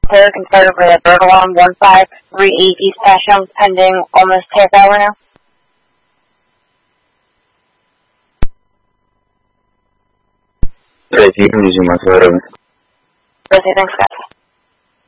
Taylor considered for the Bergelon 1538 East Passion pending almost half hour now. Right, you can resume my photo. Okay, thanks, guys.